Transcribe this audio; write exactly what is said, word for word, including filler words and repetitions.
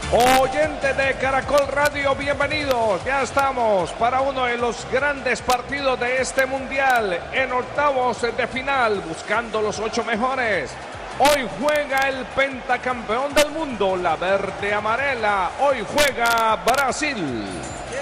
Oyentes de Caracol Radio, bienvenidos. Ya estamos para uno de los grandes partidos de este mundial, en octavos de final, buscando los ocho mejores. Hoy juega el pentacampeón del mundo, la verde amarela. Hoy juega Brasil.